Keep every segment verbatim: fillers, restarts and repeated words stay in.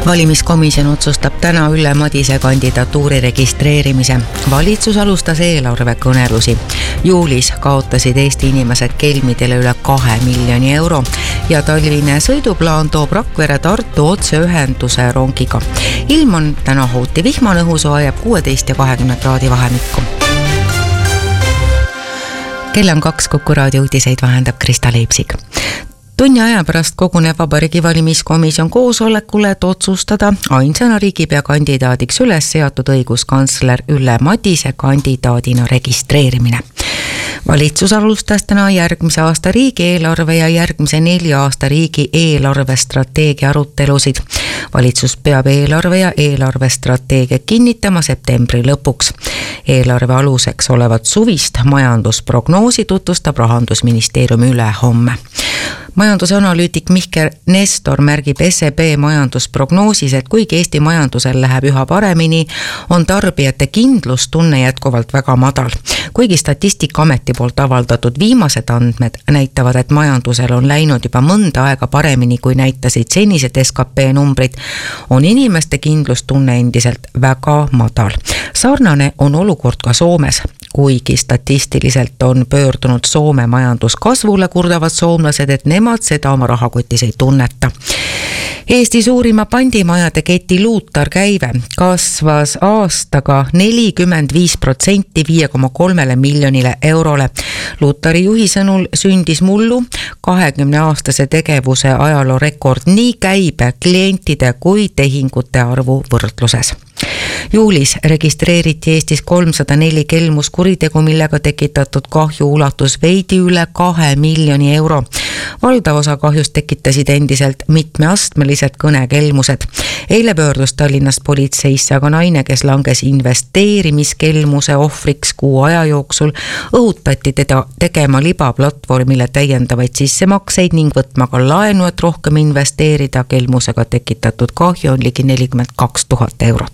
Valimiskomisjon otsustab täna Ülle Madise kandidatuuri registreerimise. Valitsus alustas eelarvekõnelusi. Juulis kaotasid Eesti inimesed kelmidele üle kahe miljoni euro ja talvine sõiduplaan toob Rakvere Tartu otseühenduse rongiga. Ilm on täna hooти vihmane, õhusoe jääb kuusteist ja kakskümmend kraadi vahemikku. Kell on kaks, Kuku raadio uudiseid vahendab Krista Leipsik. Tunni aja pärast koguneb Vabariigi Valimiskomisjon koosolekule, et otsustada ainsana riigipea kandidaadiks üles seatud õiguskantsler Ülle Madise kandidaadina registreerimine. Valitsus alustas täna järgmise aasta riigieelarve ja järgmise nelja aasta riigi eelarvestrateegia arutelusid. Valitsus peab eelarve ja eelarvestrateegia kinnitama septembri lõpuks. Eelarve aluseks olevat suvist majandusprognoosi tutvustab Rahandusministeeriumi üle homme. Majandusanalüütik Mihkel Nestor märgib S E B majandusprognoosis, et kuigi Eesti majandusel läheb üha paremini, on tarbijate kindlustunne jätkuvalt väga madal. Kuigi Statistikaameti poolt avaldatud viimased andmed näitavad, et majandusel on läinud juba mõnda aega paremini, kui näitasid senised S K P numbrid, on inimeste kindlustunne endiselt väga madal. Sarnane on olukord ka Soomes. Kuigi statistiliselt on pöördunud Soome majanduskasvule, kurdavad soomlased, et nemad seda oma rahakotis ei tunneta. Eesti suurima pandimajade keti Luutar käive kasvas aastaga nelikümmend viis protsenti viie koma kolme miljonile eurole. Luutari juhi sõnul sündis mullu kahekümne aastase tegevuse ajaloo rekord nii käibe, klientide kui tehingute arvu võrdluses. Juulis registreeriti Eestis kolmsada neli kelmuskuritegu, millega tekitatud kahju ulatus veidi üle kahe miljoni euro. Valdav osa kahjust tekitasid endiselt mitmeastmelised kõnekelmused. Eile pöördus Tallinnast politseisse aga naine, kes langes investeerimiskelmuse ohvriks kuu aja jooksul. Õhutati teda tegema libaplatvormile täiendavaid sissemakseid ning võtma ka laenu, et rohkem investeerida. Kelmusega tekitatud kahju on ligi nelikümmend kaks tuhat eurot.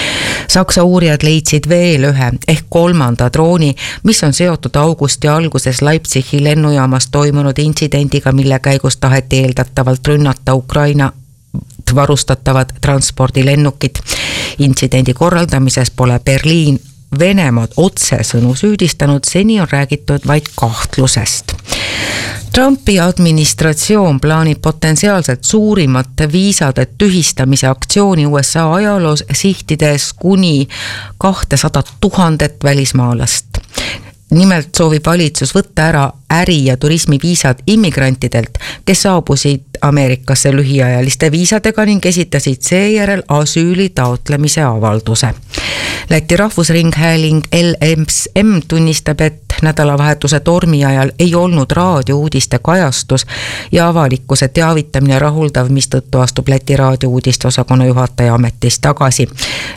Saksa uurijad leidsid veel ühe ehk kolmanda drooni, mis on seotud augusti alguses Leipzigi lennujaamas toimunud intsidendiga, mille käigus taheti eeldatavalt rünnata Ukraina varustatavad transpordilennukid. Intsidendi korraldamises pole Berliin Venemaad otsesõnu süüdistanud, seni on räägitud vaid kahtlusest. Trumpi administratsioon plaanib potentsiaalselt suurimat viisade tühistamise aktsiooni U S A ajaloos, sihtides kuni kakssada tuhat välismaalast. Nimelt soovib valitsus võtta ära äri- ja turismiviisad immigrantidelt, kes saabusid Ameerikasse lühiajaliste viisadega ning esitasid seejärel asüüli taotlemise avalduse. Läti rahvusringhääling L M S tunnistab, et nädalavahetuse tormi ajal ei olnud raadiouudiste kajastus ja avalikkuse teavitamine rahuldav, mistõttu astub Läti raadiouudiste osakonna juhataja ametist tagasi.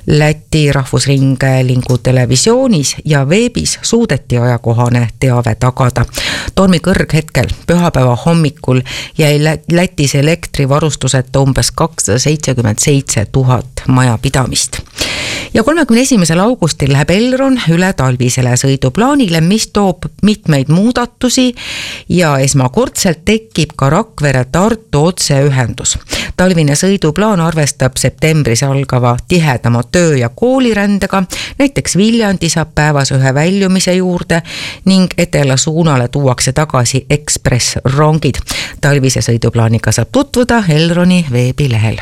Läti rahvusringhäälingu televisioonis ja veebis suudeti ajakohane teave tagada. Tormi kõrghetkel pühapäeva hommikul jäi Lätis elektrivarustuseta umbes kakssada seitsekümmend seitse tuhat majapidamist. Ja kolmekümne esimesel augustil läheb Elron üle talvisele sõiduplaanile, mis toob mitmeid muudatusi ja esmakordselt tekib ka Rakvere Tartu otseühendus. Talvine sõiduplaan arvestab septembris algava tihedama töö- ja koolirändega, näiteks Viljandi saab päevas ühe väljumise juurde ning Edela suunale tuuakse tagasi ekspressrongid. Talvise sõiduplaaniga saab tutvuda Elroni veebilehel.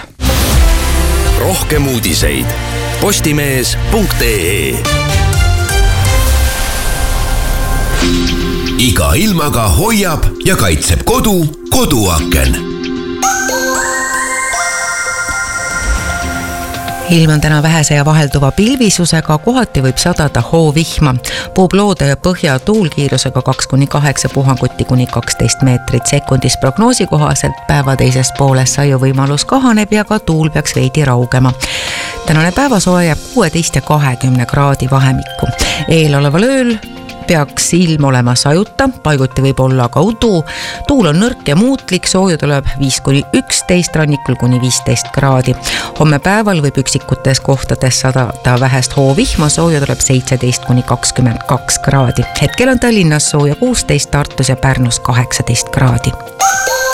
Rohkem uudiseid postimees punkt ee. Iga ilmaga hoiab ja kaitseb kodu koduaken. Ilm on täna vähese ja vahelduva pilvisusega, kohati võib sadada hoovihma. Puhub loode ja põhja tuulkiirusega kaks kuni kaheksa, puhanguti kuni kaksteist meetrit sekundis. Prognoosi kohaselt päeva teises pooles saju võimalus kahaneb ja ka tuul peaks veidi raugema. Tänane päevasoe jääb kuusteist ja kakskümmend kraadi vahemikku. Eeloleval ööl peaks ilm olema sajuta, paiguti võib olla ka udu. Tuul on nõrk ja muutlik, sooju tuleb viis kuni üksteist, rannikul kuni viisteist kraadi. Homme päeval võib üksikutes kohtades sadada vähest hoovihma, sooju tuleb seitseteist kuni kakskümmend kaks kraadi. Hetkel on Tallinnas sooja kuusteist, Tartus ja Pärnus kaheksateist kraadi.